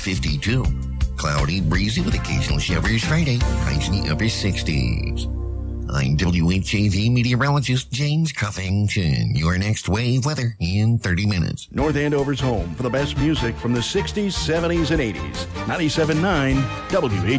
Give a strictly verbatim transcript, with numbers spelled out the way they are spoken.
fifty-two. Cloudy, breezy with occasional showers Friday. Highs in the upper sixties. I'm W H A V meteorologist James Cuffington. Your next wave weather in thirty minutes. North Andover's home for the best music from the sixties, seventies, and eighties. ninety-seven point nine W H A V.